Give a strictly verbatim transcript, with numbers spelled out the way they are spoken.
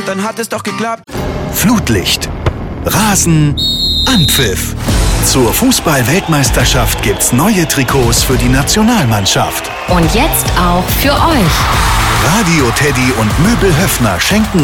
und dann hat es doch geklappt. Flutlicht, Rasen, Anpfiff. Zur Fußball-Weltmeisterschaft gibt's neue Trikots für die Nationalmannschaft. Und jetzt auch für euch. Radio Teddy und Möbel Höffner schenken